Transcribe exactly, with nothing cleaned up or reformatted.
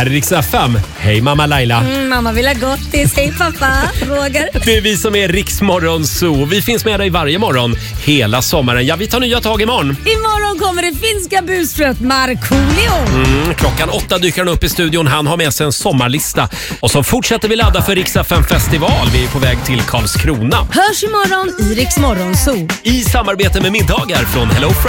här är Rix F M. Hej mamma Laila. Mm, mamma vill ha gottis. Hej pappa, Roger. Det är vi som är Rix Morgon Zoo. Vi finns med dig varje morgon hela sommaren. Ja, vi tar nya tag imorgon. Imorgon kommer det finska busfröet Markoolio. Mm, klockan åtta dyker han upp i studion. Han har med sig en sommarlista. Och så fortsätter vi ladda för Rix F M festival. Vi är på väg till Karlskrona. Hörs imorgon i Rix Morgon Zoo. I samarbete med middagar från Hello Fresh.